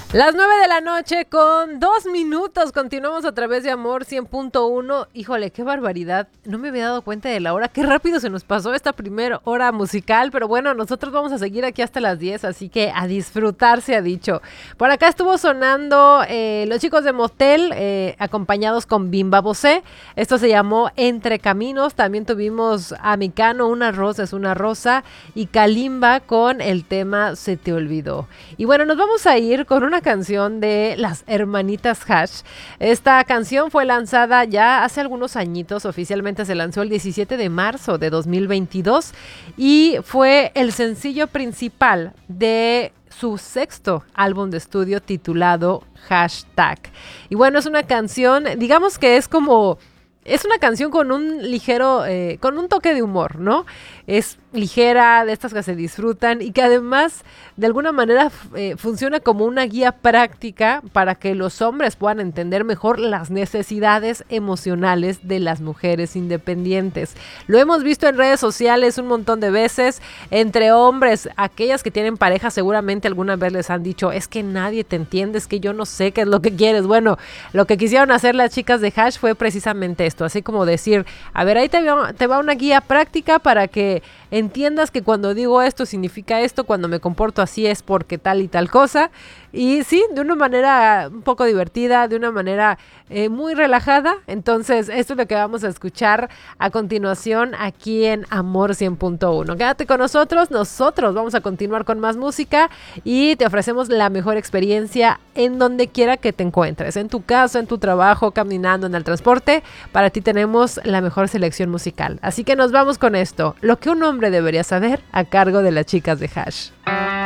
Las 9 de la noche con 2 minutos. Continuamos a través de Amor 100.1. Híjole, qué barbaridad. No me había dado cuenta de la hora. Qué rápido se nos pasó esta primera hora musical. Pero bueno, nosotros vamos a seguir aquí hasta las 10. Así que a disfrutar se ha dicho. Por acá estuvo sonando los chicos de Motel, acompañados con Bimba Bosé. Esto se llamó Entre Caminos. También tuvimos a Mecano, Una rosa es una rosa. Y Kalimba con el tema Se te olvidó. Y bueno, nos vamos a ir con una canción de las hermanitas Hash. Esta canción fue lanzada ya hace algunos añitos, oficialmente se lanzó el 17 de marzo de 2022 y fue el sencillo principal de su sexto álbum de estudio titulado Hashtag. Y bueno, es una canción, digamos que es como... Es una canción con un ligero, con un toque de humor, ¿no? Es ligera, de estas que se disfrutan y que además de alguna manera funciona como una guía práctica para que los hombres puedan entender mejor las necesidades emocionales de las mujeres independientes. Lo hemos visto en redes sociales un montón de veces entre hombres, aquellas que tienen pareja seguramente alguna vez les han dicho, es que nadie te entiende, es que yo no sé qué es lo que quieres. Bueno, lo que quisieron hacer las chicas de Hash fue precisamente esto, así como decir, a ver, ahí te va una guía práctica para que entiendas que cuando digo esto significa esto, cuando me comporto así es porque tal y tal cosa. Y sí, de una manera un poco divertida, de una manera muy relajada. Entonces, esto es lo que vamos a escuchar a continuación aquí en Amor 100.1. Quédate con nosotros vamos a continuar con más música y te ofrecemos la mejor experiencia en donde quiera que te encuentres, en tu casa, en tu trabajo, caminando, en el transporte. Para ti tenemos la mejor selección musical. Así que nos vamos con esto, lo que un hombre debería saber a cargo de las chicas de Hash.